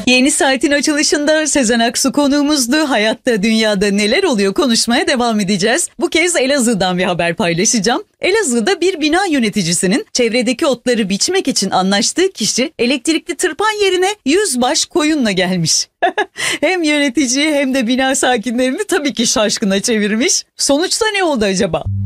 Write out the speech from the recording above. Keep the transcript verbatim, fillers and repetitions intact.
Yeni saatin açılışında Sezen Aksu konuğumuzdu. Hayatta, dünyada neler oluyor konuşmaya devam edeceğiz. Bu kez Elazığ'dan bir haber paylaşacağım. Elazığ'da bir bina yöneticisinin çevredeki otları biçmek için anlaştığı kişi elektrikli tırpan yerine yüz baş koyunla gelmiş. Hem yöneticiyi hem de bina sakinlerini tabii ki şaşkına çevirmiş. Sonuçta ne oldu acaba?